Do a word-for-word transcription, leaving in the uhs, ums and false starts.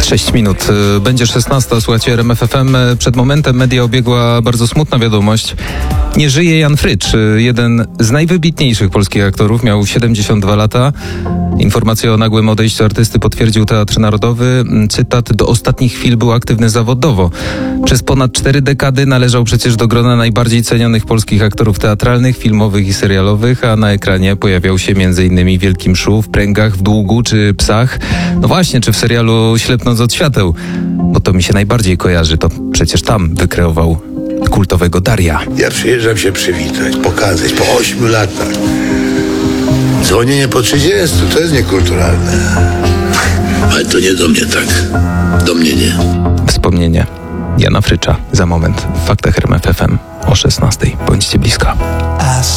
sześć minut. Będzie szesnasta. Słuchajcie R M F F M. Przed momentem media obiegła bardzo smutna wiadomość. Nie żyje Jan Frycz, jeden z najwybitniejszych polskich aktorów. Miał siedemdziesiąt dwa lata. Informację o nagłym odejściu artysty potwierdził Teatr Narodowy. Cytat: do ostatnich chwil był aktywny zawodowo. Przez ponad cztery dekady należał przecież do grona najbardziej cenionych polskich aktorów teatralnych, filmowych i serialowych, a na ekranie pojawiał się między innymi w Wielkim Mszu, w Pręgach, w Długu czy Psach. No właśnie, czy w serialu Ślepnąc od świateł, bo to mi się najbardziej kojarzy. To przecież tam wykreował kultowego Daria. Ja przyjeżdżam się przywitać, pokazać po ośmiu latach. Dzwonienie po trzydziestu to jest niekulturalne. Ale to nie do mnie tak. Do mnie nie. Wspomnienie Jana Frycza za moment w Faktach R M F F M o szesnastej. Bądźcie blisko.